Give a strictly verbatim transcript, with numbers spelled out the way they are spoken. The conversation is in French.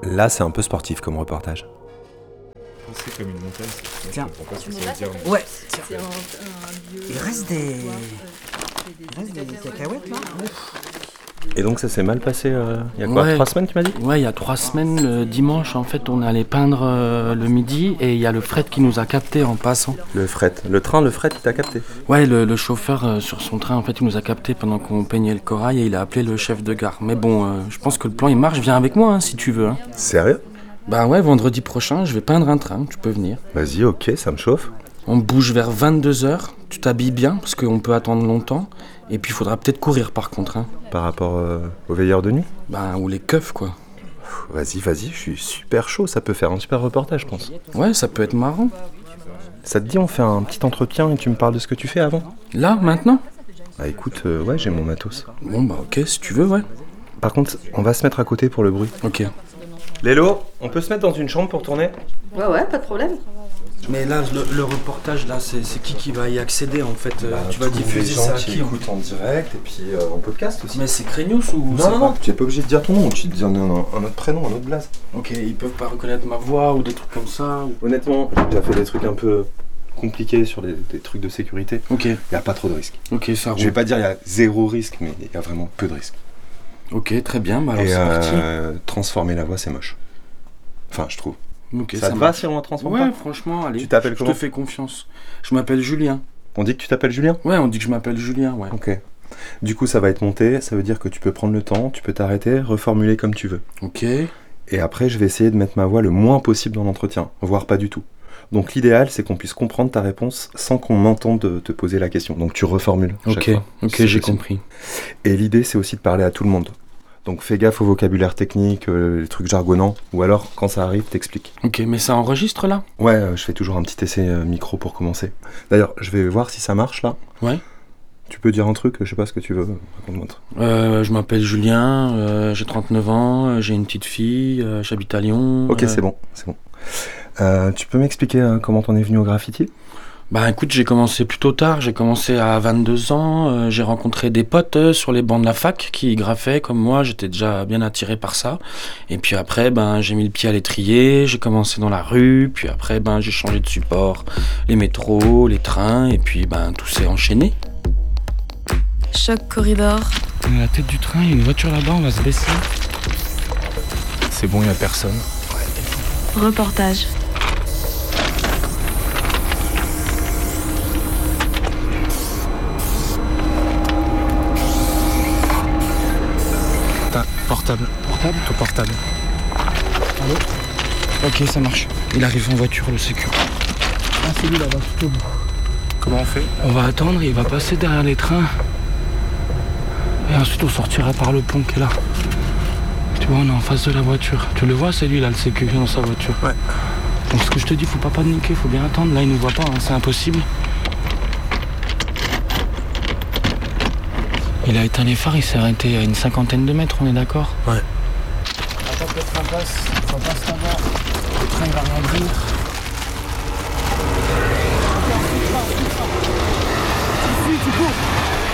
Là, c'est un peu sportif comme reportage. C'est comme une montagne, c'est... Tiens. Je comprends pas ce que ça veut dire. Mais... Ouais, C'est un, un lieu. il reste des... Il reste des cacahuètes là. Et donc ça s'est mal passé euh, il y a quoi, Ouais. trois semaines tu m'as dit? Ouais, il y a trois semaines, le dimanche, en fait, on est allé peindre euh, le midi et il y a le fret qui nous a capté en passant. Le fret, le train, le fret, il t'a capté? Ouais, le, le chauffeur euh, sur son train, en fait, il nous a capté pendant qu'on peignait le corail et il a appelé le chef de gare. Mais bon, euh, je pense que le plan il marche, viens avec moi hein, si tu veux. Hein. Sérieux? Bah ouais, vendredi prochain, je vais peindre un train, tu peux venir. Vas-y, ok, ça me chauffe. On bouge vers vingt-deux heures, tu t'habilles bien parce qu'on peut attendre longtemps. Et puis il faudra peut-être courir par contre. Hein. Par rapport euh, aux veilleurs de nuit? Bah, ou les keufs quoi. Vas-y, vas-y, je suis super chaud, ça peut faire un super reportage, je pense. Ouais, ça peut être marrant. Ça te dit, on fait un petit entretien et tu me parles de ce que tu fais avant? Là, maintenant? Bah écoute, euh, ouais, j'ai mon matos. Bon bah ok, si tu veux, ouais. Par contre, on va se mettre à côté pour le bruit. Ok. Lélo, on peut se mettre dans une chambre pour tourner? Ouais, ouais, pas de problème. Mais là, le, le reportage, là, c'est, c'est qui qui va y accéder en fait euh, Tu vas diffuser ça à qui en... en direct et puis euh, en podcast aussi. Mais c'est Craignos ou Non, non, non, tu n'es pas obligé de dire ton nom, tu te dis un, un, un autre prénom, un autre blaze. Ok, ils peuvent pas reconnaître ma voix ou des trucs comme ça ou... Honnêtement, j'ai déjà fait des trucs un peu compliqués sur les, des trucs de sécurité. Ok, Il n'y a pas trop de risques. ok, ça roule. Je vais pas dire il y a zéro risque, mais il y a vraiment peu de risques. Ok, très bien, bah alors et c'est euh, transformer la voix, c'est moche. Enfin, je trouve. parti. Ok, ça te marche. va si on la transforme Ouais, pas? franchement, allez. Tu t'appelles je comment? te fais confiance. Je m'appelle Julien. On dit que tu t'appelles Julien? Ouais, on dit que je m'appelle Julien, ouais. Ok. Du coup, ça va être monté, ça veut dire que tu peux prendre le temps, tu peux t'arrêter, reformuler comme tu veux. Ok. Et après, je vais essayer de mettre ma voix le moins possible dans l'entretien, voire pas du tout. Donc l'idéal, c'est qu'on puisse comprendre ta réponse sans qu'on entende te poser la question. Donc tu reformules chaque Ok, fois. ok, C'est j'ai possible. compris. Et l'idée, c'est aussi de parler à tout le monde. Donc fais gaffe au vocabulaire technique, euh, les trucs jargonnants, ou alors, quand ça arrive, t'expliques. Ok, mais ça enregistre là? Ouais, euh, je fais toujours un petit essai euh, micro pour commencer. D'ailleurs, je vais voir si ça marche là. Ouais. Tu peux dire un truc, je sais pas ce que tu veux, raconte-moi un truc. Euh, je m'appelle Julien, euh, j'ai trente-neuf ans, euh, j'ai une petite fille, euh, j'habite à Lyon. Ok, euh, c'est bon, c'est bon. Euh, tu peux m'expliquer euh, comment t'en es venu au graffiti? Bah écoute, j'ai commencé plutôt tard, j'ai commencé à vingt-deux ans, euh, j'ai rencontré des potes euh, sur les bancs de la fac qui graffaient comme moi, j'étais déjà bien attiré par ça. Et puis après, ben j'ai mis le pied à l'étrier, j'ai commencé dans la rue, puis après, ben j'ai changé de support, les métros, les trains, et puis ben tout s'est enchaîné. Choc corridor. On est à la tête du train, il y a une voiture là-bas, on va se baisser. C'est bon, il n'y a personne. Reportage. T'as portable. Portable? Ton portable. Allô? Ok, ça marche. Il arrive en voiture, le sécu. Ah, c'est lui là-bas, tout au bout. Comment on fait? On va attendre, il va passer derrière les trains. Et ensuite on sortira par le pont qui est là. Tu vois, on est en face de la voiture. Tu le vois, c'est lui là, le sécu dans sa voiture. Ouais. Donc ce que je te dis, faut pas paniquer, faut bien attendre. Là, il nous voit pas, hein, c'est impossible. Il a éteint les phares, il s'est arrêté à une cinquantaine de mètres, on est d'accord? Ouais. Attends que le train passe, on passe là-bas. Le train il va rien dire. Si, tu cours.